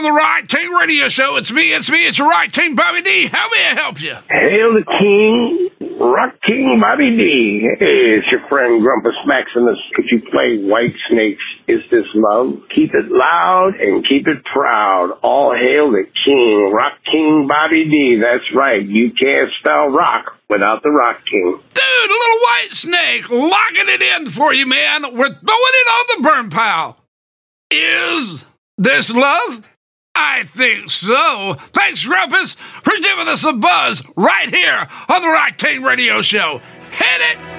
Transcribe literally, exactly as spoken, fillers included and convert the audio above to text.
the Rock King Radio Show. It's me, it's me, it's your Rock King, Bobby D. How may I help you? Hail the King, Rock King Bobby D. Hey, it's your friend Grumpus Maximus. Could you play White Snake's Is This Love? Keep it loud and keep it proud. All hail the King, Rock King Bobby D. That's right, you can't spell rock without the Rock King. Dude, a little White Snake, locking it in for you, man. We're throwing it on the burn pile. Is this love? I think so. Thanks, Grumpus, for giving us a buzz right here on the Rock King Radio Show. Hit it!